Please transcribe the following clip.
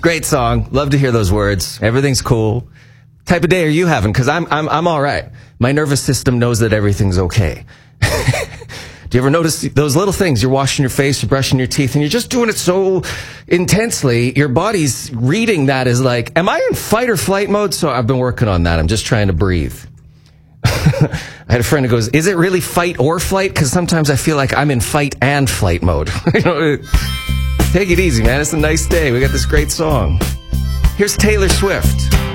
Great song. Love to hear those words. Everything's cool. Type of day are you having? Because I'm all right. My nervous system knows that everything's okay. Do you ever notice those little things? You're washing your face, you're brushing your teeth, and you're just doing it so intensely, your body's reading that as like, am I in fight or flight mode? So I've been working on that. I'm just trying to breathe. I had a friend who goes, is it really fight or flight? Because sometimes I feel like I'm in fight and flight mode. Take it easy, man. It's a nice day. We got this great song. Here's Taylor Swift.